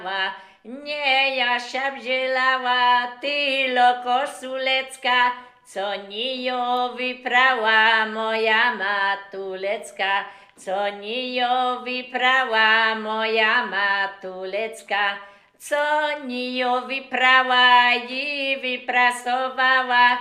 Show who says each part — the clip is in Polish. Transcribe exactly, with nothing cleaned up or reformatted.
Speaker 1: Nie Jasia wzięlała, tylo kosulecka, co nijo wyprała moja matulecka, co nijo wyprała moja matulecka, co nijo wyprała i wyprasowała.